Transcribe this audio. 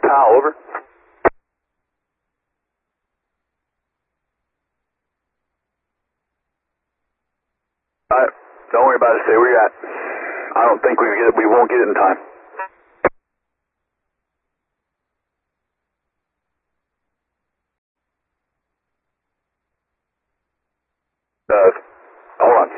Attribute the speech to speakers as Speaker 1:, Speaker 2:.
Speaker 1: Kyle, over. Don't worry about it. Stay where you're at. I don't think we won't get it in time.